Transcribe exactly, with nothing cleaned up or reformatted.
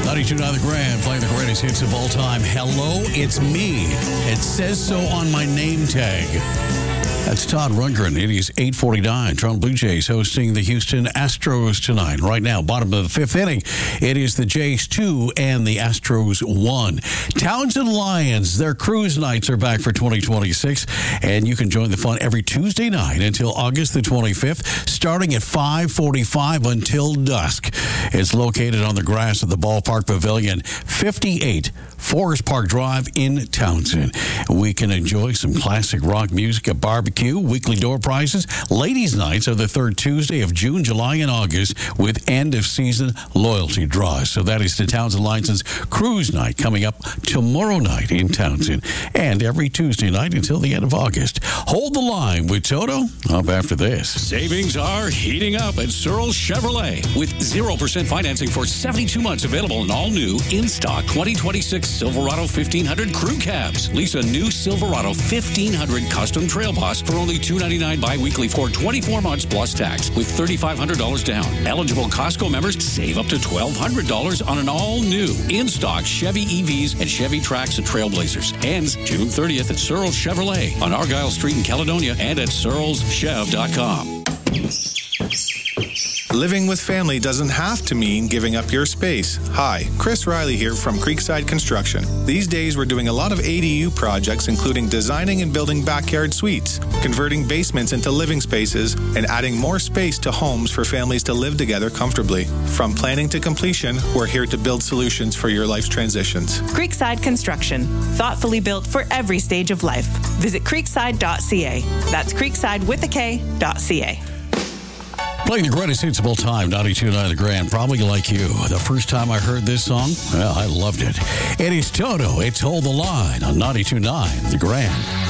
ninety-two point nine The Grand, playing the greatest hits of all time. Hello, it's me. It says so on my name tag. That's Todd Rundgren. It is eight forty-nine. Toronto Blue Jays hosting the Houston Astros tonight. Right now, bottom of the fifth inning, it is the Jays two and the Astros one. Townsend Lions, their cruise nights are back for twenty twenty-six, and you can join the fun every Tuesday night until August the twenty-fifth, starting at five forty-five until dusk. It's located on the grass at the Ballpark Pavilion, fifty-eight Forest Park Drive in Townsend. We can enjoy some classic rock music, a barbecue, weekly door prizes. Ladies' nights are the third Tuesday of June, July, and August with end-of-season loyalty draws. So that is the Townsend Lions Cruise Night coming up tomorrow night in Townsend, and every Tuesday night until the end of August. Hold the line with Toto up after this. Savings are heating up at Searles Chevrolet with zero percent financing for seventy-two months available in all new in-stock twenty twenty-six Silverado fifteen hundred crew cabs. Lease a new Silverado fifteen hundred custom trail boss for only two hundred ninety-nine dollars bi-weekly for twenty-four months plus tax with three thousand five hundred dollars down. Eligible Costco members save up to twelve hundred dollars on an all-new in-stock Chevy E Vs and Chevy Trax and Trailblazers. Ends June thirtieth at Searles Chevrolet on Argyle Street in Caledonia and at searles chev dot com. Living with family doesn't have to mean giving up your space. Hi, Chris Riley here from Creekside Construction. These days we're doing a lot of A D U projects, including designing and building backyard suites, converting basements into living spaces, and adding more space to homes for families to live together comfortably. From planning to completion, we're here to build solutions for your life's transitions. Creekside Construction, thoughtfully built for every stage of life. Visit creekside dot c a. That's creekside with a K, dot C-A. Playing the greatest hits of all time, ninety-two point nine The Grand, probably like you. The first time I heard this song, well, I loved it. It is Toto. It's Hold the Line on ninety-two point nine The Grand.